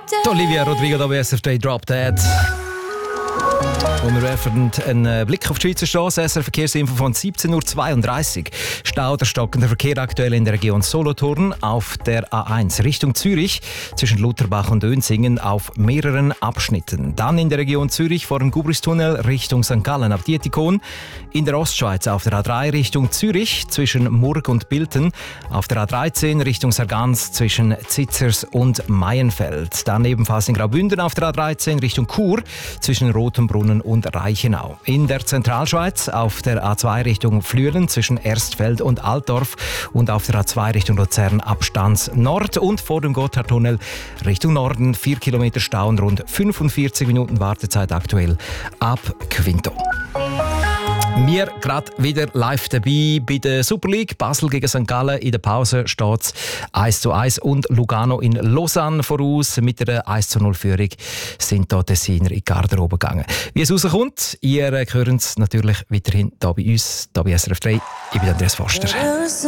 Die Olivia Rodrigo da bei SRF Drop Dead. Und wir werfen einen Blick auf die Schweizer Straße. SRF Verkehrsinfo von 17.32 Uhr. Stau oder stockender Verkehr aktuell in der Region Solothurn auf der A1 Richtung Zürich zwischen Lutherbach und Dönsingen auf mehreren Abschnitten. Dann in der Region Zürich vor dem Gubristunnel Richtung St. Gallen ab Dietikon. In der Ostschweiz auf der A3 Richtung Zürich zwischen Murg und Bilten. Auf der A13 Richtung Sargans zwischen Zitzers und Maienfeld. Dann ebenfalls in Graubünden auf der A13 Richtung Chur zwischen Rotenbrunnen und Reichenau. In der Zentralschweiz auf der A2 Richtung Flüelen zwischen Erstfeld und Altdorf und auf der A2 Richtung Luzern Abstands Nord und vor dem Gotthardtunnel Richtung Norden 4 Kilometer Stau und rund 45 Minuten Wartezeit aktuell ab Quinto. Wir gerade wieder live dabei bei der Super League. Basel gegen St. Gallen. In der Pause steht es 1:1 und Lugano in Lausanne voraus. Mit einer 1:0-Führung sind hier Tessiner in die Garderobe gegangen. Wie es rauskommt, ihr hört es natürlich weiterhin hier bei uns, hier bei SRF 3. Ich bin Andreas Forster.